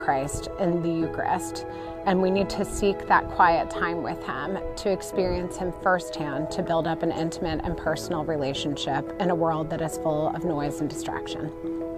Christ in the Eucharist, and we need to seek that quiet time with him to experience him firsthand, to build up an intimate and personal relationship in a world that is full of noise and distraction.